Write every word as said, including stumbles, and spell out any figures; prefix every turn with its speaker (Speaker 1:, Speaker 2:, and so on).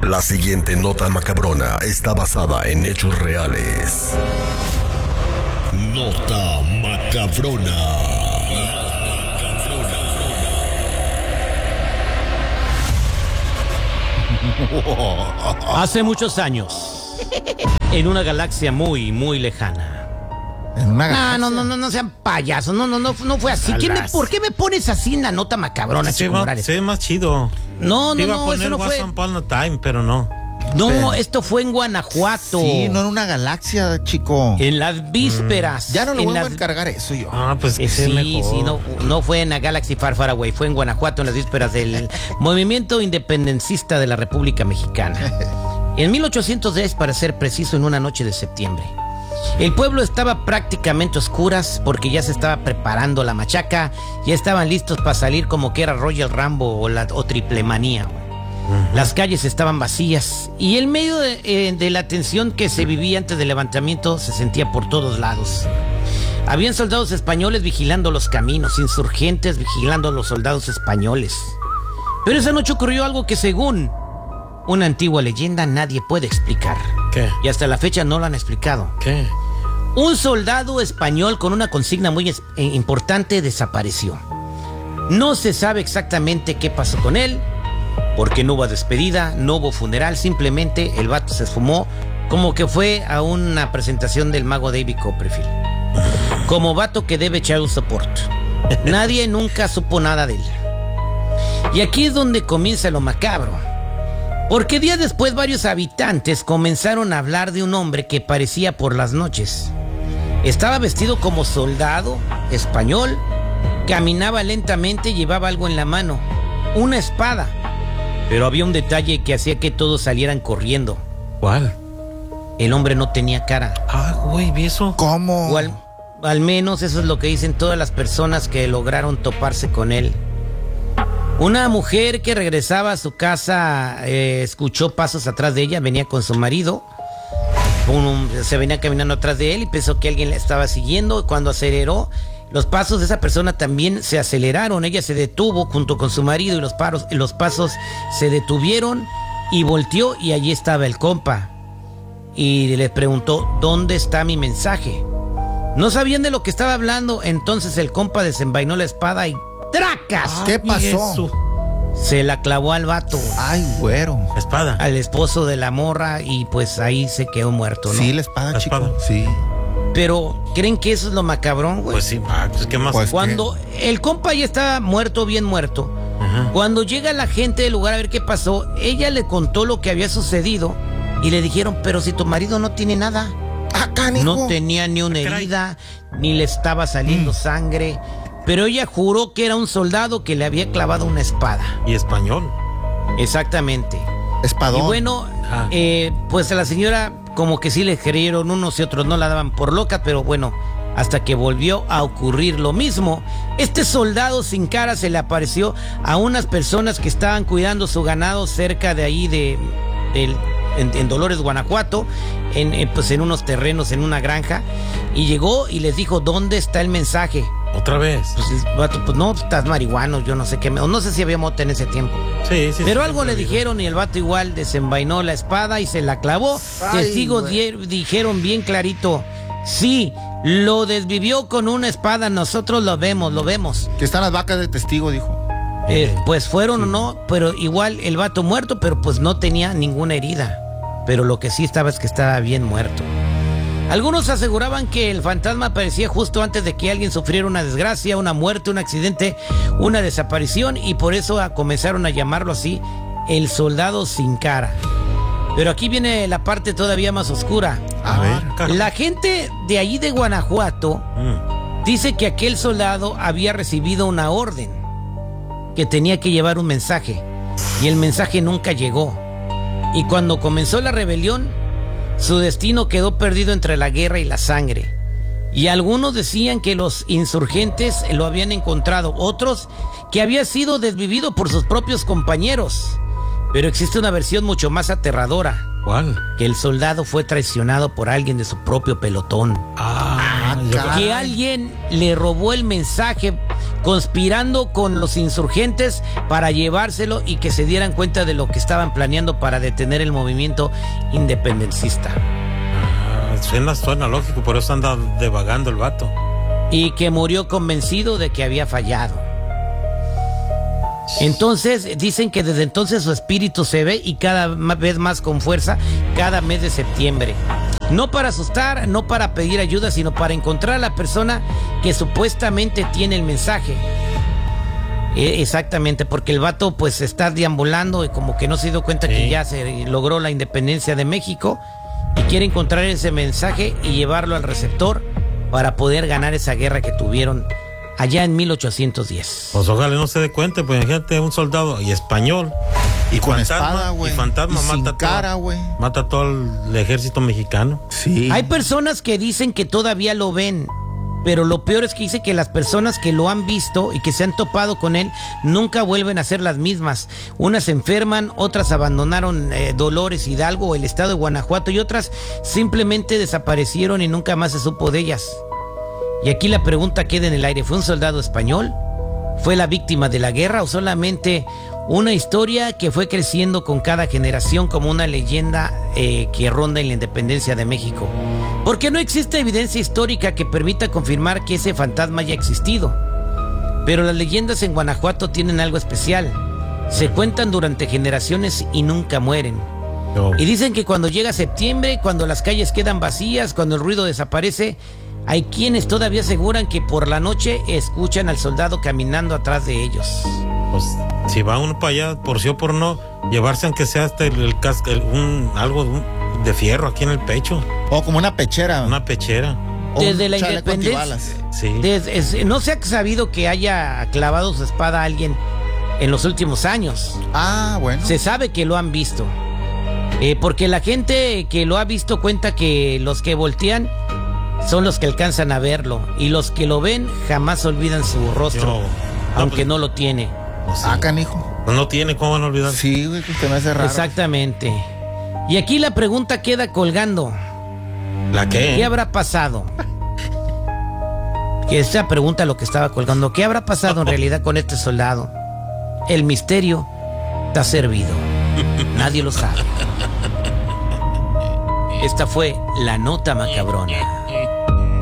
Speaker 1: La siguiente nota macabrona está basada en hechos reales. Nota macabrona.
Speaker 2: Hace muchos años, en una galaxia muy, muy lejana.
Speaker 3: En una galaxia.
Speaker 2: No, no, no, no sean payasos. No, no, no, no fue así. ¿Quién me, ¿Por qué me pones así en la nota macabrona,
Speaker 4: Se
Speaker 2: Chico
Speaker 4: va,
Speaker 2: Morales?
Speaker 4: se ve más chido.
Speaker 2: No,
Speaker 4: Te
Speaker 2: no,
Speaker 4: iba a
Speaker 2: no,
Speaker 4: poner
Speaker 2: eso no fue.
Speaker 4: Once Upon a Time, pero no.
Speaker 2: No,
Speaker 3: Pero-
Speaker 2: esto fue en Guanajuato.
Speaker 3: Sí, no en una galaxia, chico.
Speaker 2: En las vísperas.
Speaker 3: Ya no lo
Speaker 2: en
Speaker 3: voy a
Speaker 2: las-
Speaker 3: encargar eso yo.
Speaker 4: Ah, pues
Speaker 2: Eh,
Speaker 4: que sí,
Speaker 2: sí,
Speaker 4: mejor.
Speaker 2: sí, no, no fue en la Galaxy Far Far Away, fue en Guanajuato en las vísperas del movimiento independencista de la República Mexicana. En mil ochocientos diez, para ser preciso, en una noche de septiembre. El pueblo estaba prácticamente a oscuras porque ya se estaba preparando la machaca, ya estaban listos para salir como que era Royal Rambo o, la, o Triple Manía. Las calles estaban vacías y el medio de, eh, de la tensión que se vivía antes del levantamiento se sentía por todos lados. Habían soldados españoles vigilando los caminos, insurgentes vigilando a los soldados españoles. Pero esa noche ocurrió algo que, según una antigua leyenda, nadie puede explicar.
Speaker 4: ¿Qué?
Speaker 2: Y hasta la fecha no lo han explicado.
Speaker 4: ¿Qué?
Speaker 2: Un soldado español con una consigna muy es- eh, importante desapareció. No se sabe exactamente qué pasó con él, porque no hubo despedida, no hubo funeral, simplemente el vato se esfumó como que fue a una presentación del mago David Copperfield. Como vato que debe child support. Nadie nunca supo nada de él. Y aquí es donde comienza lo macabro. Porque días después varios habitantes comenzaron a hablar de un hombre que parecía por las noches. Estaba vestido como soldado español, caminaba lentamente y llevaba algo en la mano, una espada. Pero había un detalle que hacía que todos salieran corriendo.
Speaker 4: ¿Cuál?
Speaker 2: El hombre no tenía cara.
Speaker 4: Ah, güey, ¿vi eso?
Speaker 3: ¿Cómo?
Speaker 2: O al, al menos eso es lo que dicen todas las personas que lograron toparse con él. Una mujer que regresaba a su casa eh, escuchó pasos atrás de ella, venía con su marido. Un- se venía caminando atrás de él y pensó que alguien la estaba siguiendo. Cuando aceleró, los pasos de esa persona también se aceleraron. Ella se detuvo junto con su marido y los, paros, los pasos se detuvieron y volteó y allí estaba el compa. Y le preguntó, ¿dónde está mi mensaje? No sabían de lo que estaba hablando, entonces el compa desenvainó la espada y ¡tracas!
Speaker 3: ¿Qué pasó?
Speaker 4: Eso.
Speaker 2: Se la clavó al vato,
Speaker 3: Ay, güero.
Speaker 4: Espada.
Speaker 2: al esposo de la morra, y pues ahí se quedó muerto, ¿no?
Speaker 3: Sí, la espada,
Speaker 4: La
Speaker 3: chico.
Speaker 4: espada.
Speaker 3: Sí.
Speaker 2: Pero, ¿creen que eso es lo macabrón, güey?
Speaker 4: Pues sí, ah, pues qué más.
Speaker 3: Pues-
Speaker 2: Cuando el compa ya estaba muerto, bien muerto,
Speaker 4: Ajá.
Speaker 2: cuando llega la gente del lugar a ver qué pasó, ella le contó lo que había sucedido y le dijeron, pero si tu marido no tiene nada,
Speaker 3: Ah, canijo.
Speaker 2: no tenía ni una
Speaker 4: Ah, caray.
Speaker 2: herida, ni le estaba saliendo sangre, pero ella juró que era un soldado que le había clavado una espada.
Speaker 4: Y español.
Speaker 2: Exactamente.
Speaker 3: Espadón.
Speaker 2: Y bueno,
Speaker 4: Ah.
Speaker 2: eh, pues a la señora como que sí le creyeron unos y otros, no la daban por loca, pero bueno, hasta que volvió a ocurrir lo mismo. Este soldado sin cara se le apareció a unas personas que estaban cuidando su ganado cerca de ahí de, del- en, en Dolores, Guanajuato, en, en, pues en unos terrenos, en una granja, y llegó y les dijo, ¿dónde está el mensaje?
Speaker 4: Otra vez.
Speaker 2: Pues el vato, pues no, estás marihuano, yo no sé qué, me- o no sé si había mota en ese tiempo.
Speaker 4: Sí, sí.
Speaker 2: Pero
Speaker 4: sí,
Speaker 2: algo
Speaker 4: sí,
Speaker 2: le
Speaker 4: sí.
Speaker 2: dijeron y el vato igual desenvainó la espada y se la clavó.
Speaker 3: Ay,
Speaker 2: Testigos
Speaker 3: güey.
Speaker 2: die- dijeron bien clarito, sí, lo desvivió con una espada, nosotros lo vemos, lo vemos.
Speaker 3: Que están las vacas de testigo, dijo.
Speaker 2: Eh, pues fueron o no, pero igual el vato muerto, pero pues no tenía ninguna herida. Pero lo que sí estaba es que estaba bien muerto. Algunos aseguraban que el fantasma aparecía justo antes de que alguien sufriera una desgracia, una muerte, un accidente, una desaparición, y por eso a- comenzaron a llamarlo así, el soldado sin cara. Pero aquí viene la parte todavía más oscura.
Speaker 3: A ver.
Speaker 4: Car-
Speaker 2: La gente de allí de Guanajuato
Speaker 4: Mm.
Speaker 2: dice que aquel soldado había recibido una orden, que tenía que llevar un mensaje, y el mensaje nunca llegó. Y cuando comenzó la rebelión, su destino quedó perdido entre la guerra y la sangre. Y algunos decían que los insurgentes lo habían encontrado, otros que había sido desvivido por sus propios compañeros. Pero existe una versión mucho más aterradora,
Speaker 4: ¿Cuál?
Speaker 2: que el soldado fue traicionado por alguien de su propio pelotón.
Speaker 4: Ah,
Speaker 3: Caray.
Speaker 2: que alguien le robó el mensaje conspirando con los insurgentes para llevárselo y que se dieran cuenta de lo que estaban planeando para detener el movimiento independentista.
Speaker 4: Ah, suena, suena lógico, por eso anda devagando el vato.
Speaker 2: Y que murió convencido de que había fallado. Entonces, dicen que desde entonces su espíritu se ve y cada vez más con fuerza cada mes de septiembre. No para asustar, no para pedir ayuda, sino para encontrar a la persona que supuestamente tiene el mensaje. Eh, exactamente, porque el vato pues está deambulando y como que no se dio cuenta
Speaker 4: sí.
Speaker 2: que ya se logró la independencia de México y quiere encontrar ese mensaje y llevarlo al receptor para poder ganar esa guerra que tuvieron allá en mil ochocientos diez.
Speaker 4: Pues ojalá no se dé cuenta, pues imagínate un soldado y español.
Speaker 3: Y con
Speaker 4: fantasma,
Speaker 3: espada, güey.
Speaker 4: Y fantasma
Speaker 3: Y sin
Speaker 4: mata
Speaker 3: cara,
Speaker 4: todo,
Speaker 3: güey.
Speaker 4: mata todo el ejército mexicano.
Speaker 3: Sí.
Speaker 2: Hay personas que dicen que todavía lo ven, pero lo peor es que dice que las personas que lo han visto y que se han topado con él nunca vuelven a ser las mismas. Unas se enferman, otras abandonaron eh, Dolores Hidalgo o el estado de Guanajuato y otras simplemente desaparecieron y nunca más se supo de ellas. Y aquí la pregunta queda en el aire: ¿fue un soldado español? ¿Fue la víctima de la guerra o solamente una historia que fue creciendo con cada generación como una leyenda eh, que ronda en la independencia de México? Porque no existe evidencia histórica que permita confirmar que ese fantasma haya existido. Pero las leyendas en Guanajuato tienen algo especial. Se cuentan durante generaciones y nunca mueren.
Speaker 4: No.
Speaker 2: Y dicen que cuando llega septiembre, cuando las calles quedan vacías, cuando el ruido desaparece, hay quienes todavía aseguran que por la noche escuchan al soldado caminando atrás de ellos.
Speaker 4: Pues si va uno para allá, por sí o por no, llevarse aunque sea hasta el, el casco, el- un, algo un- de fierro aquí en el pecho,
Speaker 3: O como una pechera.
Speaker 4: una pechera.
Speaker 3: O un
Speaker 2: Desde la
Speaker 3: chaleco
Speaker 2: independencia,
Speaker 3: antibalas.
Speaker 4: Sí.
Speaker 2: desde- es- no se ha sabido que haya clavado su espada a alguien en los últimos años.
Speaker 3: Ah, bueno.
Speaker 2: Se sabe que lo han visto. Eh, porque la gente que lo ha visto cuenta que los que voltean son los que alcanzan a verlo. Y los que lo ven jamás olvidan su rostro,
Speaker 4: Yo- no,
Speaker 2: aunque
Speaker 4: pues-
Speaker 2: no lo tiene.
Speaker 4: Pues sí.
Speaker 3: Ah, canijo.
Speaker 4: Pues no tiene, ¿cómo van a olvidar?
Speaker 3: Sí, güey, que usted me hace raro.
Speaker 2: Exactamente. Y aquí la pregunta queda colgando.
Speaker 4: ¿La qué?
Speaker 2: ¿Qué habrá pasado? Que esta pregunta lo que estaba colgando. ¿Qué habrá pasado en realidad con este soldado? El misterio está servido. Nadie lo sabe. Esta fue la nota macabrona.